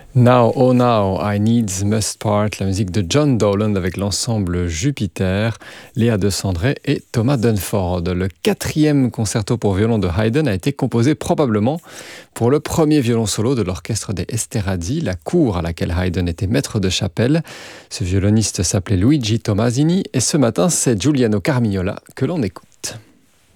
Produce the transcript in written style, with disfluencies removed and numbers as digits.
Now, oh now, I needs must part, la musique de John Dowland avec l'ensemble Jupiter, Léa de Sandré et Thomas Dunford. Le 4e concerto pour violon de Haydn a été composé probablement pour le premier violon solo de l'orchestre des Esterhazy, la cour à laquelle Haydn était maître de chapelle. Ce violoniste s'appelait Luigi Tomasini et ce matin, c'est Giuliano Carmignola que l'on écoute.